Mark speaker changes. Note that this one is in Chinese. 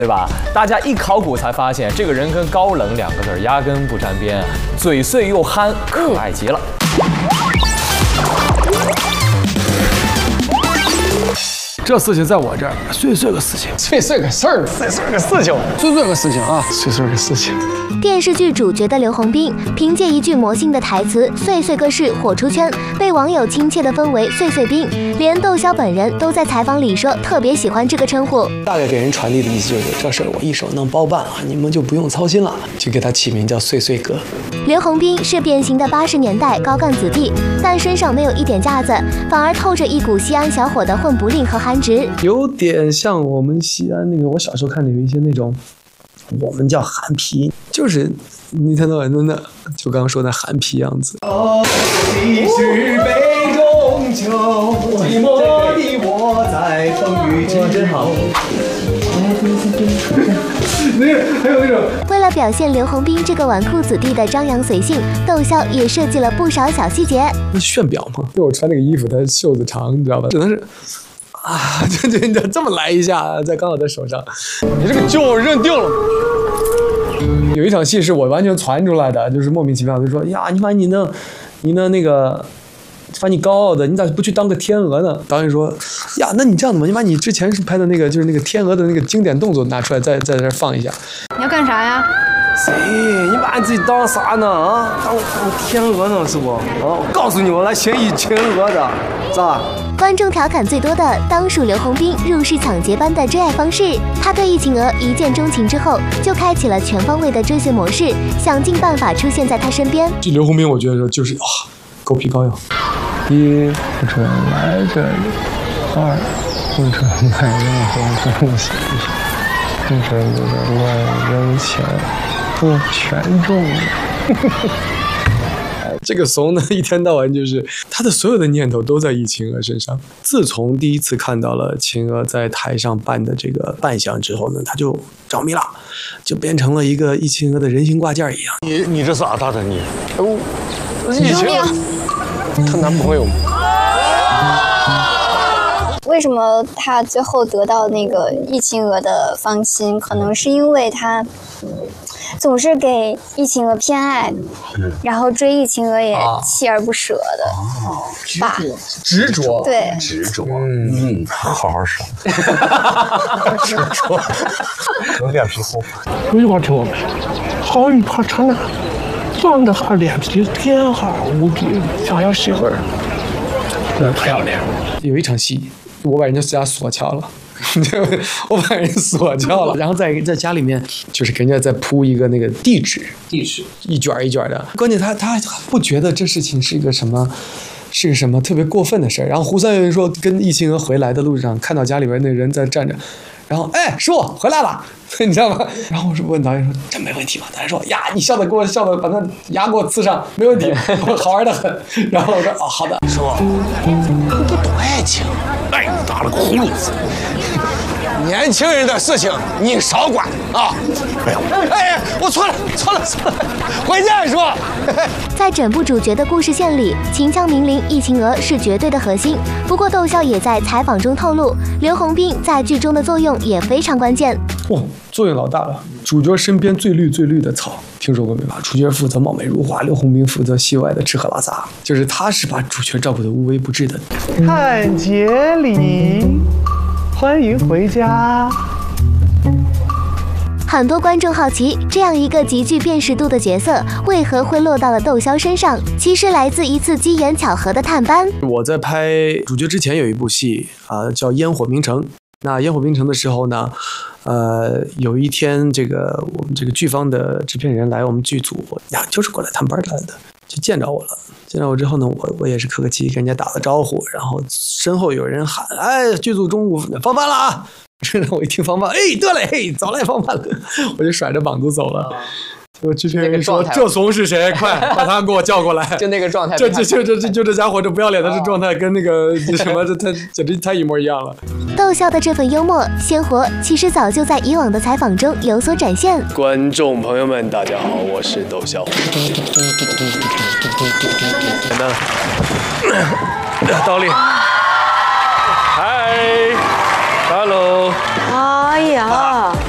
Speaker 1: 对吧？大家一考古才发现，这个人跟高冷2个字压根不沾边，嘴碎又憨，可爱极了。
Speaker 2: 这事情在我这儿，碎个事情，
Speaker 3: 碎个事儿，碎个事情，
Speaker 2: 碎个事情啊，碎个事情。
Speaker 4: 电视剧主角的刘洪斌，凭借一句魔性的台词“碎碎个事”火出圈，被网友亲切地封为“碎碎兵”。连窦骁本人都在采访里说特别喜欢这个称呼。
Speaker 5: 大概给人传递的意思就是这事儿我一手能包办啊，你们就不用操心了，就给他起名叫碎碎哥。
Speaker 4: 刘洪斌是典型的80年代高干子弟，但身上没有一点架子，反而透着一股西安小伙的混不吝和憨直，
Speaker 5: 有点像我们西安那个，我小时候看的有一些那种，我们叫韩皮，就是你看到那就刚刚说的韩皮样子。你是杯中酒，寂寞的我在风雨之真好。还有那种，
Speaker 4: 为了表现刘洪斌这个纨绔子弟的张扬随性，窦骁也设计了不少小细节。
Speaker 5: 那炫表嘛，就我穿那个衣服，它袖子长，你知道吧？只能是啊，你这么来一下，刚好在手上。
Speaker 3: 你这个就我认定了。
Speaker 5: 有一场戏是我完全传出来的，就是莫名其妙就说呀，你把你那个。把你高傲的，你咋不去当个天鹅呢？导演说，呀，那你这样子吧，你把你之前是拍的那个，就是那个天鹅的那个经典动作拿出来，在这放一下。
Speaker 6: 你要干啥呀？
Speaker 3: 你把你自己当啥呢？啊，当天鹅呢是不？啊，我告诉你，我来学艺天鹅的，咋？
Speaker 4: 观众调侃最多的当属刘洪斌入室抢劫般的追爱方式。他对易晴娥一见钟情之后，就开启了全方位的追随模式，想尽办法出现在他身边。
Speaker 5: 这刘洪斌，我觉得就是狗皮膏药。1不准来这里，2不准买任何东西，3不准乱扔钱，不全中了。这个怂呢，一天到晚就是他的所有的念头都在易晴娥身上。自从第一次看到了晴娥在台上扮的这个扮相之后呢，他就着迷了，就变成了一个易晴娥的人形挂件一样。
Speaker 3: 你这是咋大的你？
Speaker 6: 易晴娥。
Speaker 3: 她男朋友吗？
Speaker 6: 为什么他最后得到那个易晴娥的芳心？可能是因为他总是给易晴娥偏爱，然后追易晴娥也锲而不舍的，
Speaker 3: 执着，
Speaker 6: 对，
Speaker 3: 执着，好好说，执着，有脸皮厚。
Speaker 2: 有句话听过没？好一盘长男，长得还脸皮天好无比，想要媳妇儿，那太要脸。
Speaker 5: 有一场戏，我把人家家锁窍了。我把人锁窍了，然后在家里面就是给人家再铺一个那个地址一卷一卷的。关键他不觉得这事情是个什么特别过分的事儿。然后胡三元说，跟易晴娥回来的路上看到家里边那人在站着，然后师傅回来了，你知道吗？然后我问导演说这没问题吧？导演说呀，你笑的把那牙给我刺上，没问题，好玩的很。然后我说好的，
Speaker 3: 师傅，你不懂爱情，爱你大了个葫芦子。年轻人的事情你少管啊！我错了，回家说。
Speaker 4: 在整部主角的故事线里，秦腔名伶易晴娥是绝对的核心。不过窦骁也在采访中透露，刘洪斌在剧中的作用也非常关键。
Speaker 5: 哇，作用老大了！主角身边最绿的草，听说过没吧？主角负责貌美如花，刘洪斌负责戏外的吃喝拉撒，就是他是把主角照顾得无微不至的。
Speaker 2: 看节礼。欢迎回家。
Speaker 4: 很多观众好奇，这样一个极具辨识度的角色，为何会落到了窦骁身上？其实来自一次机缘巧合的探班。
Speaker 5: 我在拍主角之前有一部戏叫《烟火名城》。那《烟火名城》的时候呢，有一天我们这个剧方的制片人来我们剧组，就是过来探班来的，就见着我了。见到我之后呢，我也是客客气气跟人家打了招呼，然后身后有人喊：“剧组中午放饭了啊！”我一听放饭，得嘞，早来放饭了，我就甩着膀子走了。我制片人说：“这怂是谁？快把他给我叫过来！”
Speaker 1: 就那个状态，
Speaker 5: 就这家伙这不要脸的这状态，跟那个什么，他简直太一模一样了。
Speaker 4: 窦骁的这份幽默鲜活，其实早就在以往的采访中有所展现。
Speaker 5: 观众朋友们，大家好，我是窦骁。简单了，倒立。嗨 ，Hello。
Speaker 7: 哎呀，